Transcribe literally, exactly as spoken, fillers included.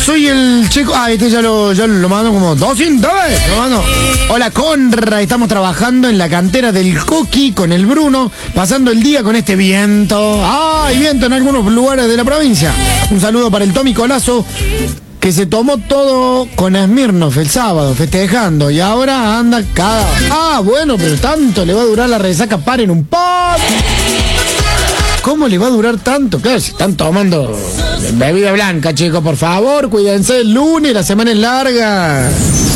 Soy el chico. Ah, este ya lo, ya lo mando como doscientas veces. Lo mando. Hola, Conra. Estamos trabajando en la cantera del Coqui con el Bruno, pasando el día con este viento. Ah, hay viento en algunos lugares de la provincia. Un saludo para el Tommy Colazo, que se tomó todo con Smirnoff el sábado, festejando, y ahora anda cada... Ah, bueno, pero tanto le va a durar la resaca, paren un poco. ¿Cómo le va a durar tanto? Claro, si están tomando bebida blanca, chicos, por favor, cuídense el lunes, la semana es larga.